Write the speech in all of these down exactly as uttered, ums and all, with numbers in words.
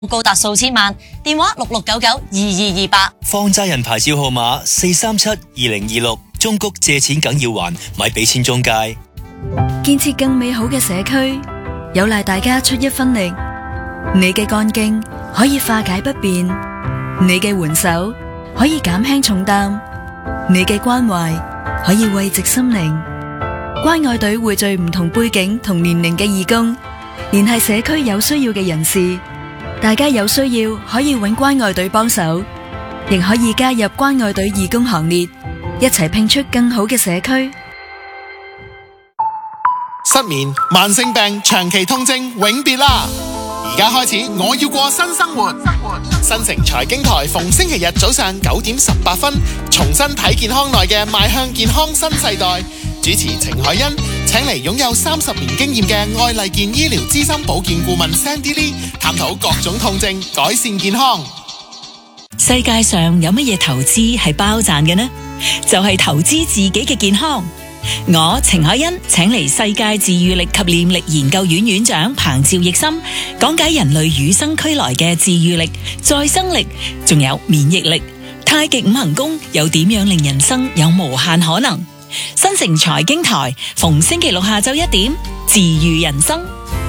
高達數千萬，電話六六九九二二二八。 放債人牌照號碼四三七二零二六，中谷借錢梗要還，咪俾錢中介。 建設更美好嘅社區，有賴大家出一分力。你嘅幹勁可以化解不便，你嘅援手可以減輕重擔，你嘅關懷可以慰藉心靈。關愛隊匯聚唔同背景同年齡嘅義工，聯繫社區有需要嘅人士。大家有需要可以揾關愛隊幫手，亦可以加入關愛隊義工行列，一齊拼出更好嘅社區。 失眠、慢性病、長期痛症永別啦！而家開始，我要過新生活。新城財經台逢星期日早上九點十八分，重新睇健康內嘅邁向健康新世代。主持程海欣請嚟擁有三十年經驗嘅愛麗健醫療資深保健顧問 Sandy Lee， 探討各種痛症，改善健康。 世界上有乜嘢投資係包賺嘅呢？就係投資自己嘅健康。我程海欣請嚟世界治癒力及念力研究院院長彭趙奕森，講解人類與生俱來嘅治癒力、再生力，仲有免疫力。太極五行功又點樣令人生有無限可能？新城財經台逢星期六下晝一點，治癒人生。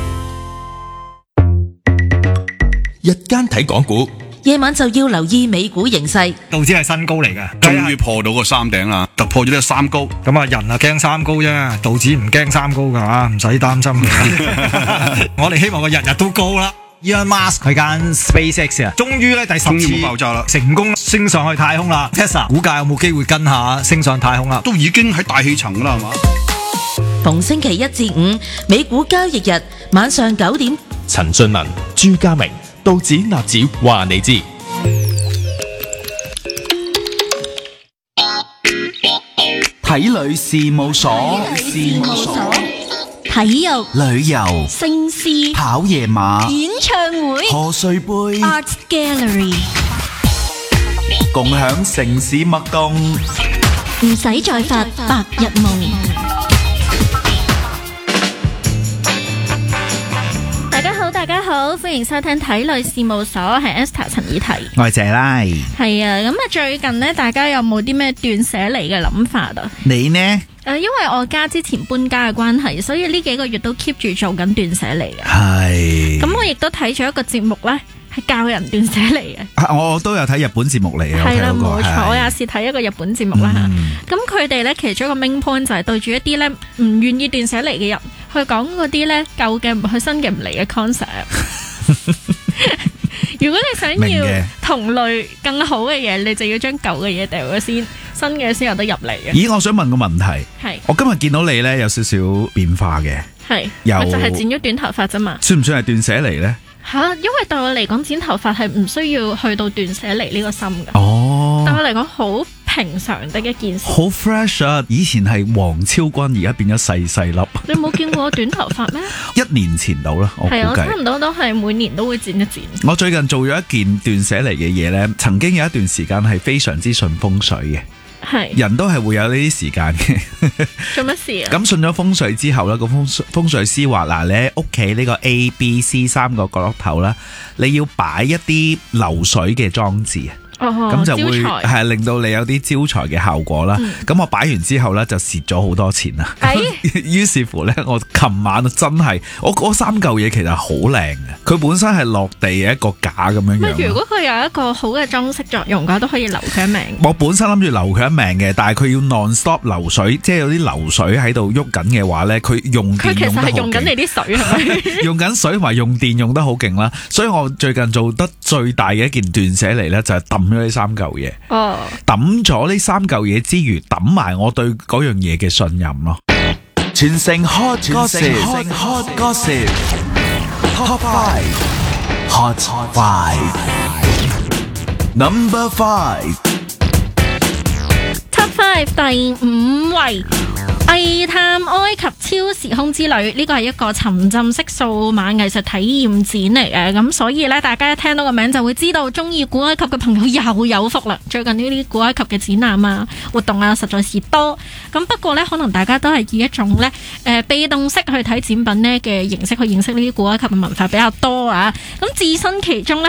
日間睇港股， 夜晚就要留意美股形勢。 道指係新高嚟嘅， 終於破到個三頂啦，突破咗呢個三高。 咁啊，人啊驚三高啫，道指唔驚三高噶吓，唔使擔心嘅。我哋希望佢日日都高啦。Elon Musk 佢間 SpaceX 啊，終於咧第十次爆炸啦， 成功升上去太空啦。Tesla 股價有冇機會跟下升上太空啦？ 都已經喺大氣層啦，係嘛？ 逢星期一至五美股交易日晚上九點， 陳俊文、朱家明、道指納指話你知。 體旅事務所，事務所。 體育、 旅遊、 盛事、 跑夜馬、 演唱會、 賀歲杯、 Art Gallery， 共享城市脈動， 唔使再發白日夢。大家好，大家好，歡迎收聽體旅事務所，係 Esther 陳以提， 我係謝拉。 係啊，咁啊最近呢，大家有冇啲咩斷捨離嘅諗法啊？ 你呢？ 誒、呃，因為我家之前搬家嘅關係，所以呢幾個月都 keep 住做緊斷捨離嘅。係。咁我亦都睇咗一個節目咧，係教人斷捨離嘅。 啊，我都有睇日本節目嚟嘅。 係啦，冇錯，我也是睇一個日本節目啦吓。咁佢哋咧，其中一個 main point 就係對住一啲咧唔願意斷捨離嘅人，去講嗰啲咧舊嘅唔去，新嘅唔嚟嘅 concept。如果你想要同類更好嘅嘢，你就要將舊嘅嘢掉咗先，新嘅先有得入嚟嘅。 咦，我想問個問題。 係。 我今日見到你咧有少少變化嘅。係。 又就係剪咗短頭髮啫嘛。 算唔算係斷捨離咧？ 吓，因為對我嚟講剪頭髮係唔需要去到斷捨離呢個心噶。 哦。對我嚟講好平常的一件事。 好 fresh 啊！以前係黃超君，而家變咗細細粒。 你冇見過我短頭髮咩？ 一年前到啦，我估計。係， 我差唔多都係每年都會剪一剪。 我最近做咗一件斷捨離嘅嘢咧，曾經有一段時間係非常之順風水嘅。係。人都係會有呢啲時間嘅。 做乜事啊？ 咁順咗風水之後咧，個風風水師話嗱，你喺屋企呢個 A、B、C 三個角落頭啦，你要擺一啲流水嘅裝置啊。咁、哦、就會係令到你有啲招財嘅效果啦。咁、嗯、我擺完之後咧就蝕咗好多錢啦。於是乎咧，我琴晚真係我嗰三嚿嘢其實好靚嘅，佢本身係落地嘅一個架咁樣樣。 如果佢有一個好嘅裝飾作用嘅話，都可以留佢一命。 我本身諗住留佢一命嘅，但係佢要 non stop 流水，即係有啲流水喺度喐緊嘅話咧，佢用電用得好勁。佢其實係用緊你啲水係咪？用緊水同埋用電用得好勁啦，所以我最近做得最大嘅一件斷捨離咧，就係抌咗呢三嚿嘢。哦，抌咗呢三嚿嘢之餘，抌埋我對嗰樣嘢嘅信任咯。 全城 hot gossip，hot gossip，Top Five，Hot Five，Number Five，Top Five 第五位。藝探埃及超時空之旅，呢個係一個沉浸式數碼藝術體驗展嚟嘅，咁所以呢，大家一聽到個名就會知道，中意古埃及嘅朋友又有福啦。最近呢啲古埃及嘅展覽啊、活動啊，實在是多。咁不過呢，可能大家都係以一種呢誒、呃、被動式去睇展品呢嘅形式去認識呢啲古埃及嘅文化比較多啊。咁置身其中呢，